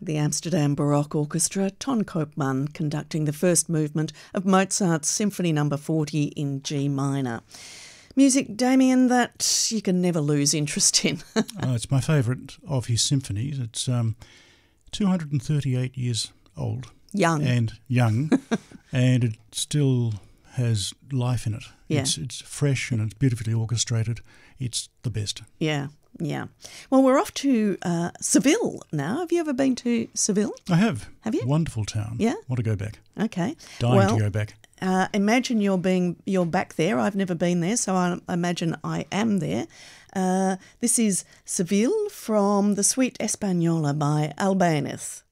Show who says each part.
Speaker 1: the Amsterdam Baroque Orchestra, Ton Koopman conducting the first movement of Mozart's Symphony No. 40 in G minor. Music, Damien, that you can never lose interest in.
Speaker 2: It's my favourite of his symphonies. It's 238 years old.
Speaker 1: Young.
Speaker 2: And it still has life in it.
Speaker 1: Yeah.
Speaker 2: It's fresh and it's beautifully orchestrated. It's the best.
Speaker 1: Yeah. Well, we're off to Seville now. Have you ever been to Seville?
Speaker 2: I have.
Speaker 1: Have you?
Speaker 2: Wonderful town.
Speaker 1: Yeah?
Speaker 2: Want to go back.
Speaker 1: Okay.
Speaker 2: Dying to go back.
Speaker 1: Imagine you're back there. I've never been there, so I imagine I am there. This is Seville from the Suite Española by Albéniz.